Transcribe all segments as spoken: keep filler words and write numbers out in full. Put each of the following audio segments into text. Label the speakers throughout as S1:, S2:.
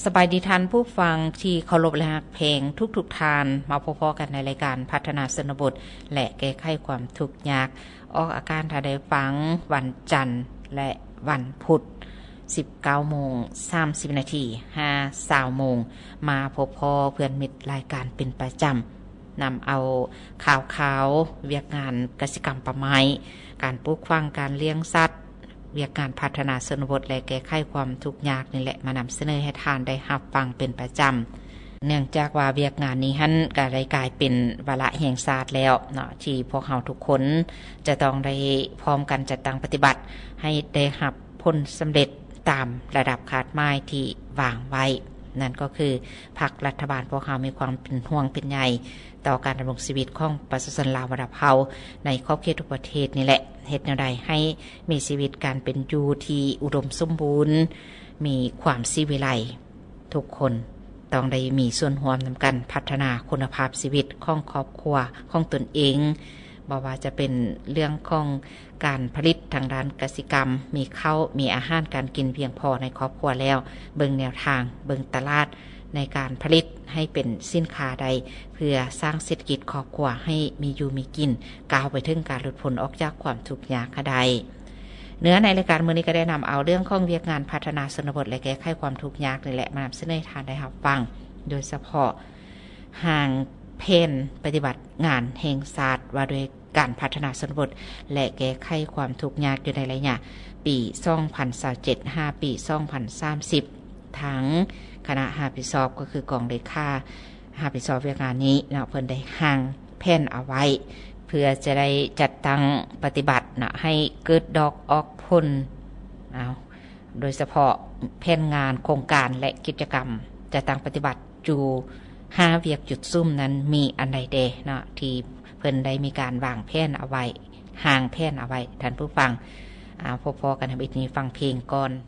S1: สบายดีท่านผู้ฟังที่เคารพและรักเพลงทุกๆทานมาพบกันในรายการพัฒนาชนบทและแก้ไขความทุกข์ยากออกอาการถ้าได้ฟังวันจันทร์และวันพุธ สิบเก้าโมงสามสิบนาทีห้าสิบโมงมาพบพอเพื่อนมิตรรายการเป็นประจำนำเอาข่าวข่าวเวียกงานกสิกรรมป่าไม้การปลูกฝังการเลี้ยงสัตว์เวียกการพัฒนาชนบทและแก้ไขความทุกข์ยากนี่แหละมานำเสนอให้ทานได้รับฟังเป็นประจำเนื่องจากว่าเวียกงานนี้หันก็ได้กลายเป็นวาระแห่งชาติแล้วเนาะที่พวกเราทุกคนจะต้องได้พร้อมกันจัดตั้งปฏิบัติให้ได้รับผลสำเร็จตามระดับคาดหมายที่วางไว้นั่นก็คือพรรครัฐบาลพวกเรามีความเป็นห่วงเป็นใยต่อการดำรงชีวิตของประชาชนลาวระดับเฮาในขอบเขตทุกประเทศนี่แหละเฮ็ดแนวใดให้มีชีวิตการเป็นอยู่ที่อุดมสมบูรณ์มีความสิวิไลทุกคนต้องได้มีส่วนร่วมนำกันพัฒนาคุณภาพชีวิตของครอบครัวของตนเองบ่ว่าจะเป็นเรื่องของการผลิตทางด้านกสิกรรมมีข้าวมีอาหารการกินเพียงพอในครอบครัวแล้วเบิ่งแนวทางเบิ่งตลาดในการผลิตให้เป็นสินค้าใดเพื่อสร้างเศรษฐกิจครอบครัวให้มีอยู่มีกินก้าวไปถึงการหลุดพ้นออกจากความทุกข์ยากใดเนื้อในรายการมื้อนี้ก็ได้นำเอาเรื่องของเวียกงานพัฒนาชนบทและแก้ไขความทุกข์ยากนี่แหละมานำเสนอทานได้รับฟังโดยเฉพาะห่างเพนปฏิบัติงานแห่งศาสตร์ว่าโดยการพัฒนาชนบทและแก้ไขความทุกข์ยากอยู่ในระยะปีสองพันยี่สิบเจ็ด ห้าปีสองพันสามสิบทั้งคณะหาผิดชอบก็คือกองเลขาหาผิดชอบเวียกงานนี้เนาะเพิ่นได้ห่างแผ่นเอาไว้เพื่อจะได้จัดตั้งปฏิบัตินะให้เกิดดอกออกผลเอาโดยเฉพาะแผนงานโครงการและกิจกรรมจะตั้งปฏิบัติจูห้าเวียกจุดซุ่มนั้นมีอันใดเดเนาะที่เพิ่นได้มีการวางแผนเอาไว้ห่างแผนเอาไว้ท่านผู้ฟังอ่าพอๆกันทำอีกนี้ฟังเพลงก่อน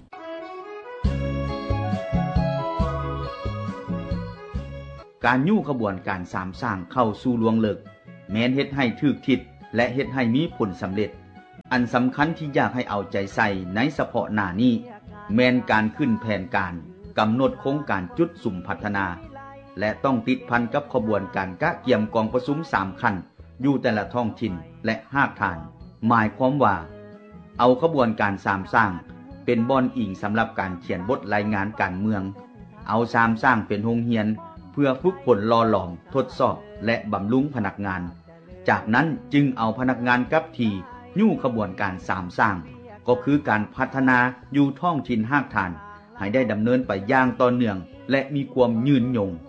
S2: การยู่ขบวนการสามสร้างเข้าสู่ลวงเลิกแม้นเฮ็ดให้ถูกทิศและเฮ็ดให้มีผลสำเร็จอันสำคัญที่อยากให้เอาใจใส่ในเฉพาะหน้านี้แม้นการขึ้นแผนการกำหนดโครงการจุดสุ่มพัฒนาและต้องติดพันกับขบวนการกะเกี่ยมกองประชุมสามขั้นอยู่แต่ละท้องถิ่นและภาคฐานหมายความว่าเอาขบวนการสามสร้างเป็นบอนอิงสำหรับการเขียนบทรายงานการเมืองเอาสามสร้างเป็นโรงเรียนเพื่อฝึกฝนหล่อหลอมทดสอบและบำรุงพนักงานจากนั้นจึงเอาพนักงานกับที่ยู่ขบวนการสามสร้างก็คือการพัฒนาอยู่ท้องถิ่นภาคฐานให้ได้ดำเนินไปอย่างต่อเนื่องและมีความยืนยง